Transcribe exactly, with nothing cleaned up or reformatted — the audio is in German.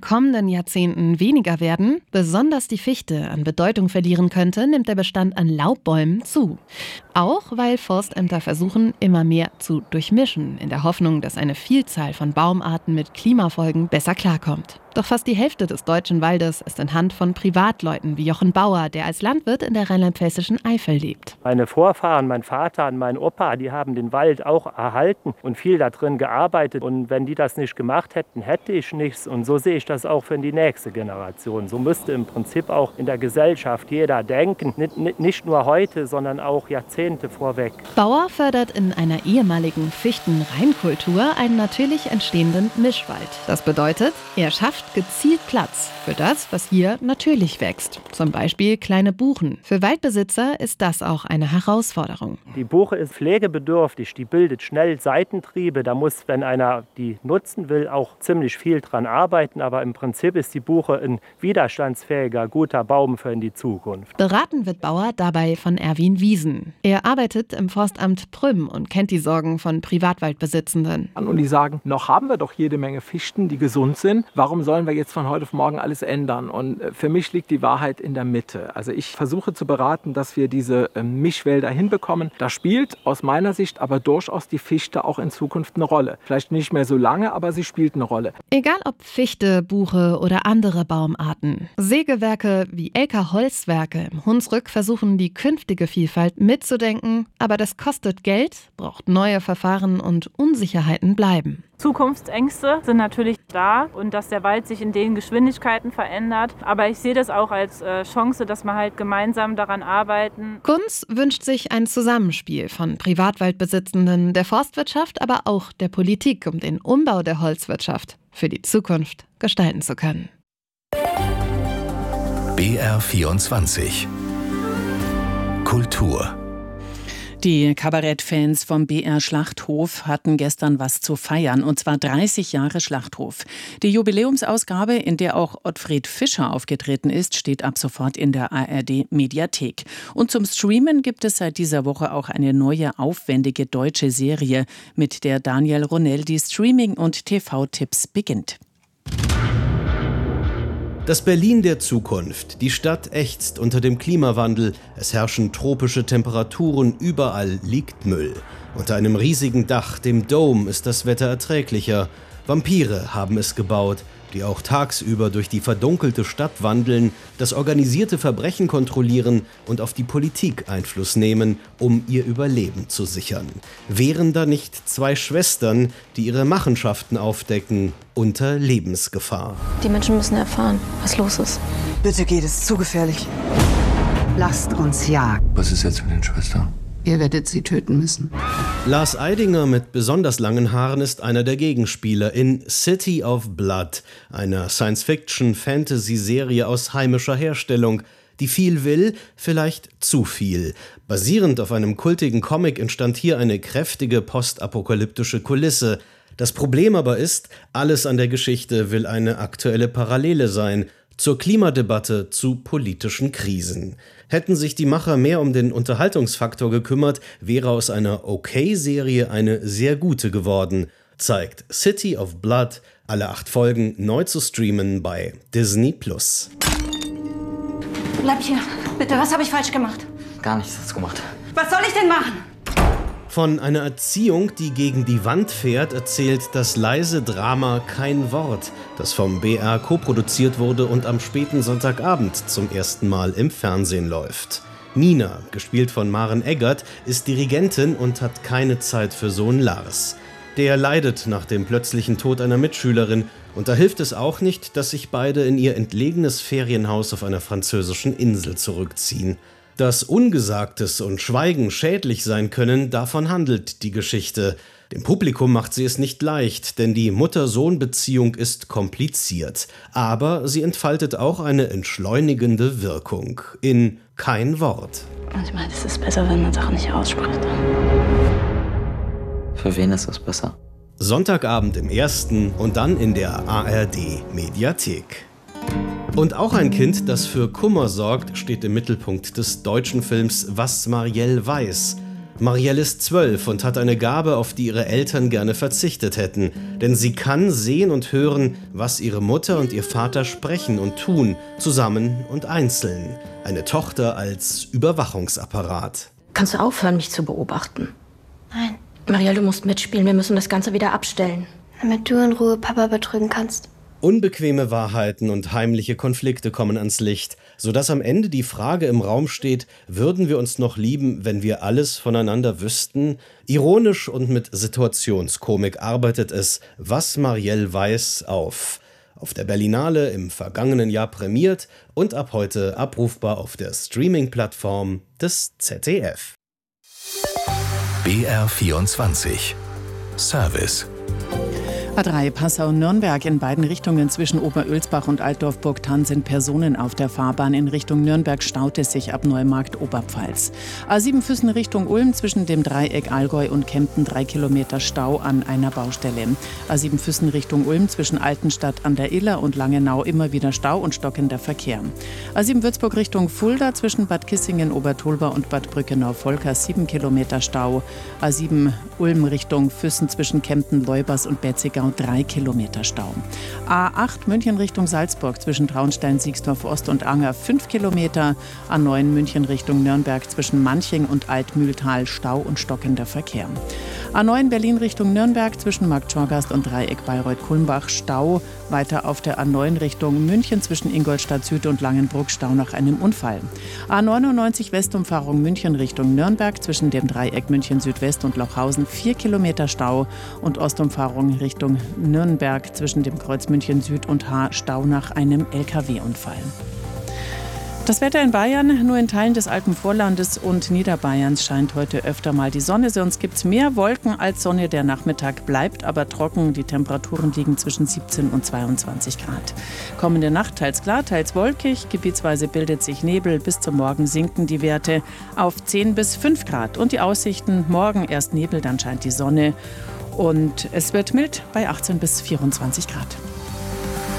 kommenden Jahrzehnten weniger werden, besonders die Fichte an Bedeutung verlieren könnte, nimmt der Bestand an Laubbäumen zu. Auch weil Forstämter versuchen, immer mehr zu durchmischen, in der Hoffnung, dass eine Vielzahl von Baumarten mit Klimafolgen besser klarkommt. Doch fast die Hälfte des deutschen Waldes ist in Hand von Privatleuten wie Jochen Bauer, der als Landwirt in der rheinland-pfälzischen Eifel lebt. Meine Vorfahren, mein Vater und mein Opa, die haben den Wald auch erhalten und viel da drin gearbeitet. Und wenn die das nicht gemacht hätten, hätte ich nichts. Und so sehe ich das auch für die nächste Generation. So müsste im Prinzip auch in der Gesellschaft jeder denken. Nicht nur heute, sondern auch Jahrzehnte vorweg. Bauer fördert in einer ehemaligen Fichten-Reinkultur einen natürlich entstehenden Mischwald. Das bedeutet, er schafft gezielt Platz für das, was hier natürlich wächst. Zum Beispiel kleine Buchen. Für Waldbesitzer ist das auch eine Herausforderung. Die Buche ist pflegebedürftig, die bildet schnell Seitentriebe. Da muss, wenn einer die nutzen will, auch ziemlich viel dran arbeiten. Aber im Prinzip ist die Buche ein widerstandsfähiger, guter Baum für in die Zukunft. Beraten wird Bauer dabei von Erwin Wiesen. Er arbeitet im Forstamt Prüm und kennt die Sorgen von Privatwaldbesitzenden. Und die sagen, noch haben wir doch jede Menge Fichten, die gesund sind. Warum sollen wir jetzt von heute auf morgen alles ändern? Und für mich liegt die Wahrheit in der Mitte. Also ich versuche zu beraten, dass wir diese Mischwälder hinbekommen. Da spielt aus meiner Sicht aber durchaus die Fichte auch in Zukunft eine Rolle. Vielleicht nicht mehr so lange, aber sie spielt eine Rolle. Egal ob Fichte, Buche oder andere Baumarten. Sägewerke wie Elka Holzwerke im Hunsrück versuchen, die künftige Vielfalt mitzudenken. Aber das kostet Geld, braucht neue Verfahren und Unsicherheiten bleiben. Zukunftsängste sind natürlich da und dass der Wald sich in den Geschwindigkeiten verändert. Aber ich sehe das auch als äh, Chance, dass wir halt gemeinsam daran arbeiten. Kunz wünscht sich ein Zusammenspiel von Privatwaldbesitzenden, der Forstwirtschaft, aber auch der Politik, um den Umbau der Holzwirtschaft für die Zukunft gestalten zu können. B R vierundzwanzig Kultur. Die Kabarettfans vom B R Schlachthof hatten gestern was zu feiern, und zwar dreißig Jahre Schlachthof. Die Jubiläumsausgabe, in der auch Ottfried Fischer aufgetreten ist, steht ab sofort in der A R D-Mediathek. Und zum Streamen gibt es seit dieser Woche auch eine neue, aufwendige deutsche Serie, mit der Daniel Ronell die Streaming- und T V-Tipps beginnt. Das Berlin der Zukunft. Die Stadt ächzt unter dem Klimawandel. Es herrschen tropische Temperaturen, überall liegt Müll. Unter einem riesigen Dach, dem Dome, ist das Wetter erträglicher. Vampire haben es gebaut, die auch tagsüber durch die verdunkelte Stadt wandeln, das organisierte Verbrechen kontrollieren und auf die Politik Einfluss nehmen, um ihr Überleben zu sichern. Wären da nicht zwei Schwestern, die ihre Machenschaften aufdecken, unter Lebensgefahr? Die Menschen müssen erfahren, was los ist. Bitte geht, es ist zu gefährlich. Lasst uns jagen. Was ist jetzt mit den Schwestern? Ihr werdet sie töten müssen. Lars Eidinger mit besonders langen Haaren ist einer der Gegenspieler in City of Blood, einer Science-Fiction-Fantasy-Serie aus heimischer Herstellung, die viel will, vielleicht zu viel. Basierend auf einem kultigen Comic entstand hier eine kräftige postapokalyptische Kulisse. Das Problem aber ist, alles an der Geschichte will eine aktuelle Parallele sein, zur Klimadebatte, zu politischen Krisen. Hätten sich die Macher mehr um den Unterhaltungsfaktor gekümmert, wäre aus einer Okay-Serie eine sehr gute geworden, zeigt City of Blood, alle acht Folgen neu zu streamen bei Disney Plus. Bleib hier, bitte, was habe ich falsch gemacht? Gar nichts hast du gemacht. Was soll ich denn machen? Von einer Erziehung, die gegen die Wand fährt, erzählt das leise Drama Kein Wort, das vom B R co-produziert wurde und am späten Sonntagabend zum ersten Mal im Fernsehen läuft. Nina, gespielt von Maren Eggert, ist Dirigentin und hat keine Zeit für Sohn Lars. Der leidet nach dem plötzlichen Tod einer Mitschülerin, und da hilft es auch nicht, dass sich beide in ihr entlegenes Ferienhaus auf einer französischen Insel zurückziehen. Dass Ungesagtes und Schweigen schädlich sein können, davon handelt die Geschichte. Dem Publikum macht sie es nicht leicht, denn die Mutter-Sohn-Beziehung ist kompliziert. Aber sie entfaltet auch eine entschleunigende Wirkung. In Kein Wort. Manchmal ist es besser, wenn man Sachen nicht ausspricht. Für wen ist das besser? Sonntagabend im Ersten und dann in der A R D-Mediathek. Und auch ein Kind, das für Kummer sorgt, steht im Mittelpunkt des deutschen Films Was Marielle weiß. Marielle ist zwölf und hat eine Gabe, auf die ihre Eltern gerne verzichtet hätten. Denn sie kann sehen und hören, was ihre Mutter und ihr Vater sprechen und tun, zusammen und einzeln. Eine Tochter als Überwachungsapparat. Kannst du aufhören, mich zu beobachten? Nein. Marielle, du musst mitspielen. Wir müssen das Ganze wieder abstellen. Damit du in Ruhe Papa betrügen kannst. Unbequeme Wahrheiten und heimliche Konflikte kommen ans Licht, sodass am Ende die Frage im Raum steht, würden wir uns noch lieben, wenn wir alles voneinander wüssten? Ironisch und mit Situationskomik arbeitet es Was Marielle weiß auf. Auf der Berlinale im vergangenen Jahr prämiert und ab heute abrufbar auf der Streaming-Plattform des Z D F. B R vierundzwanzig Service. A drei Passau-Nürnberg in beiden Richtungen zwischen Oberölsbach und Altdorf-Burgthann sind Personen auf der Fahrbahn. In Richtung Nürnberg staut es sich ab Neumarkt Oberpfalz. A sieben Füssen Richtung Ulm zwischen dem Dreieck Allgäu und Kempten drei Kilometer Stau an einer Baustelle. A sieben Füssen Richtung Ulm zwischen Altenstadt an der Iller und Langenau immer wieder Stau und stockender Verkehr. A sieben Würzburg Richtung Fulda zwischen Bad Kissingen, Obertolba und Bad Brückenau-Volkers sieben Kilometer Stau. A sieben Ulm Richtung Füssen zwischen Kempten, Leubers und Betzigau drei Kilometer Stau. A acht München Richtung Salzburg zwischen Traunstein, Siegsdorf Ost und Anger fünf Kilometer. A neun München Richtung Nürnberg zwischen Manching und Altmühltal Stau und stockender Verkehr. A neun Berlin Richtung Nürnberg zwischen Marktschorgast und Dreieck Bayreuth-Kulmbach Stau. Weiter auf der A neun Richtung München zwischen Ingolstadt Süd und Langenbruck Stau nach einem Unfall. A neunundneunzig Westumfahrung München Richtung Nürnberg zwischen dem Dreieck München Südwest und Lochhausen vier Kilometer Stau und Ostumfahrung Richtung Nürnberg zwischen dem Kreuz München Süd und Haar Stau nach einem L K W-Unfall. Das Wetter in Bayern, nur in Teilen des Alpenvorlandes und Niederbayerns scheint heute öfter mal die Sonne. Sonst gibt es mehr Wolken als Sonne. Der Nachmittag bleibt aber trocken. Die Temperaturen liegen zwischen siebzehn und zweiundzwanzig Grad. Kommende Nacht teils klar, teils wolkig. Gebietsweise bildet sich Nebel. Bis zum Morgen sinken die Werte auf zehn bis fünf Grad. Und die Aussichten, morgen erst Nebel, dann scheint die Sonne. Und es wird mild bei achtzehn bis vierundzwanzig Grad.